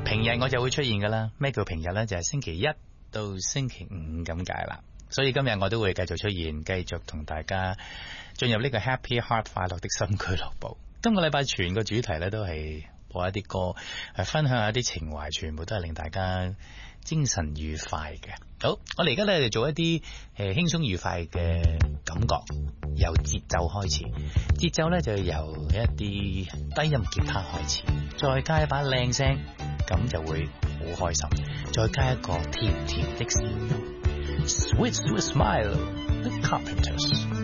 平日我就會出現噶啦。咩叫平日呢？就係星期一到星期五咁解啦。所以今日我都會繼續出現，繼續同大家進入呢個 Happy Heart 快樂的心俱樂部。今個禮拜全個主題呢都係播一啲歌，分享一啲情懷，全部都係令大家精神愉快嘅。好，我哋而家咧就做一啲輕鬆愉快嘅感覺，由節奏開始。節奏咧就由一啲低音吉他開始，再加一把靚聲，咁就會好開心。再加一個甜甜的笑容 ，Sweet Sweet Smile，The Carpenters。